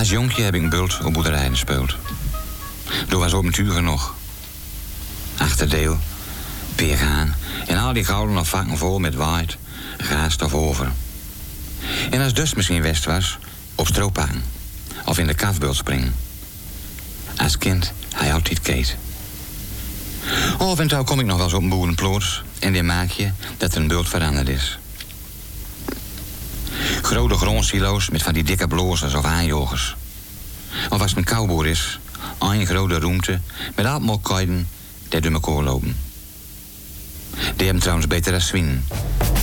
Als jonkje heb ik een bult op boerderijen gespeeld. Toen was ook natuur genoeg. Achterdeel, peergaan en al die gouden vakken vol met waait, gaast of over. En als dus misschien west was, op stroopaan of in de kafbult springen. Als kind hij altijd keet. Of en toe kom ik nog wel eens op een boerenplots en dan maak je dat er een bult veranderd is. Grote grondsilo's met van die dikke blozers of aanjogers. Of als het een kouboer is, een grote ruimte met allemaal kuiten die door elkaar lopen. Die hebben trouwens beter als zwinnen.